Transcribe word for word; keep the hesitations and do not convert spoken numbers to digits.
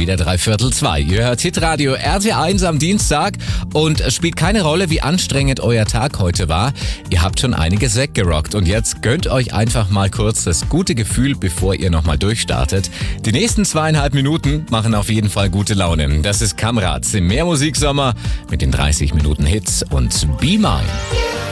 wieder dreiviertel zwei. Ihr hört Hitradio R T eins am Dienstag und es spielt keine Rolle, wie anstrengend euer Tag heute war. Ihr habt schon einiges weggerockt und jetzt gönnt euch einfach mal kurz das gute Gefühl, bevor ihr nochmal durchstartet. Die nächsten zweieinhalb Minuten machen auf jeden Fall gute Laune. Das ist Kamrad im Mehrmusiksommer mit den dreißig Minuten Hits und Be Mine.